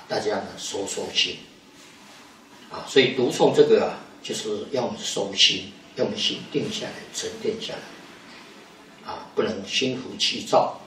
大家呢收心啊。所以读诵这个啊，就是要我们收心，要我们心定下来、沉淀下来啊，不能心浮气躁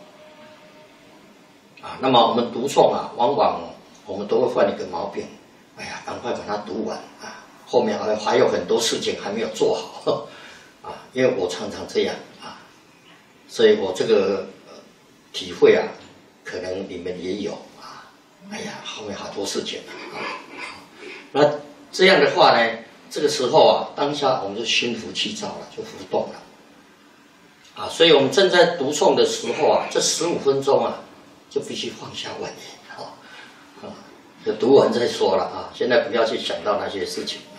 啊。那么我们读诵啊，往往我们都会犯一个毛病，哎呀，赶快把它读完啊，后面还有很多事情还没有做好啊。因为我常常这样啊，所以我这个体会啊，可能你们也有啊。哎呀，后面好多事情啊。那这样的话呢，这个时候啊，当下我们就心浮气躁了，就浮动了啊。所以我们正在读诵的时候啊，这15分钟啊，就必须放下妄念啊，就读完再说了啊。现在不要去想到那些事情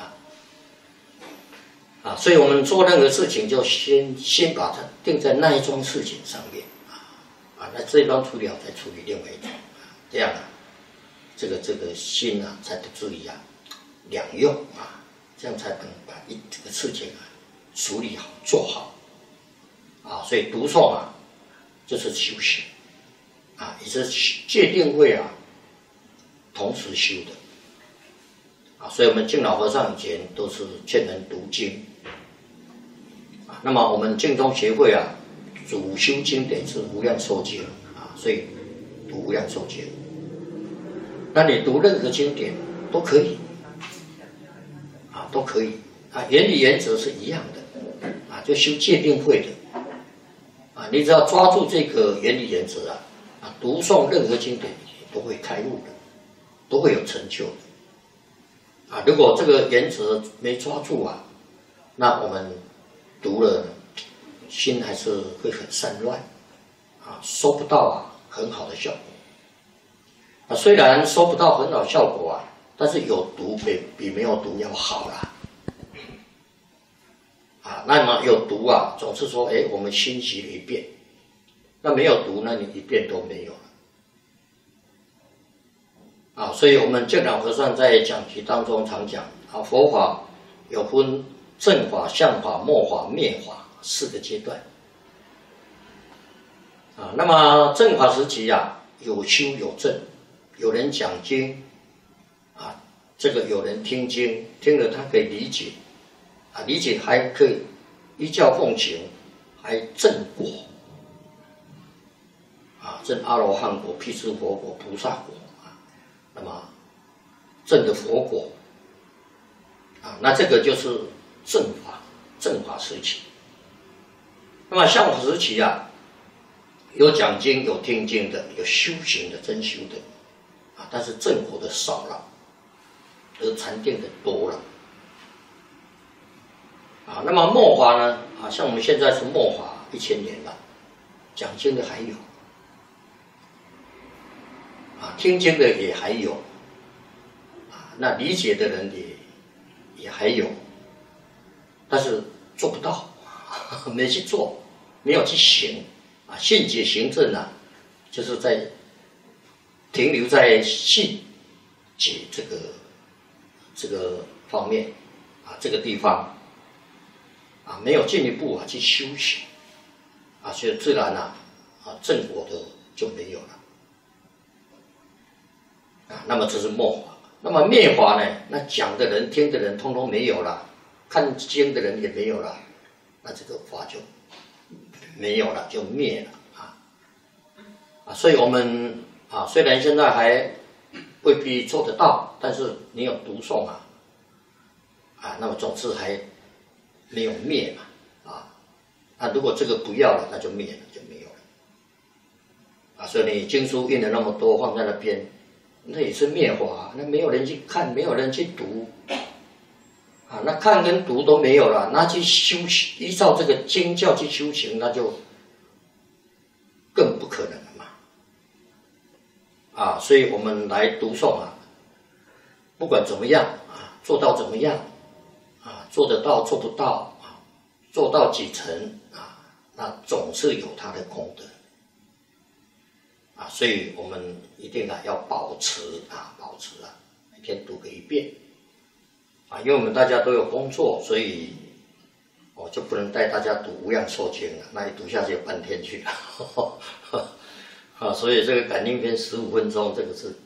啊。所以我们做任何事情就先把它定在那一桩事情上面啊，那这一桩处理好再处理另外一桩这样啊，这个心啊才得注意啊两用啊，这样才能把这个事情啊处理好做好啊。所以读诵啊就是修行啊，也是戒定慧啊同时修的啊。所以我们净老和尚以前都是劝人读经啊。那么我们净宗协会啊，主修经典是无量寿经啊，所以读无量寿经。那你读任何经典都可以啊，都可以啊，原理原则是一样的啊，就修戒定慧的啊。你只要抓住这个原理原则啊，读诵任何经典都会开悟的，都会有成就的啊。如果这个原则没抓住啊，那我们读了心还是会很散乱啊，收不到啊很好的效果啊。虽然收不到很好效果啊，但是有读比没有读要好啦啊。那么有读啊，总是说我们心习了一遍，那没有读，那你一遍都没有了啊。所以我们净老和尚在讲题当中常讲啊，佛法有分正法、相法、末法、灭法4个阶段啊。那么正法时期啊，有修有证，有人讲经啊，这个有人听经，听了他可以理解啊，理解还可以依教奉行，还证果啊，证阿罗汉果、辟支佛果、菩萨果啊。那么证的佛果啊，那这个就是正法时期。那么相法时期啊，有讲经、有听经的，有修行的、真修的啊，但是正果的少了，而禅定的多了啊。那么末法呢啊，像我们现在是末法1000年了，讲经的还有啊，听经的也还有啊，那理解的人也还有，但是做不到，没去做，没有去行啊。信解行证啊，就是在停留在信解这个方面啊，这个地方啊，没有进一步去修行啊，所以自然正果的就没有了啊。那么这是末法。那么灭法呢？那讲的人、听的人，通通没有了，看经的人也没有了，那这个法就没有了，就灭了啊。所以我们啊，虽然现在还未必做得到，但是你有读诵啊，那么总是还没有灭嘛啊。那如果这个不要了，那就灭了，就没有了啊。所以你经书印了那么多，放在那边。那也是灭法，那没有人去看，没有人去读啊，那看跟读都没有了，那去修行，依照这个经教去修行，那就更不可能了嘛啊。所以我们来读诵啊，不管怎么样啊，做到怎么样啊，做得到做不到啊，做到几成啊，那总是有它的功德啊。所以我们一定要保持每天读个1遍啊。因为我们大家都有工作，所以我就不能带大家读无量寿经了，那一读下去半天去了啊。所以这个感应篇15分钟，这个是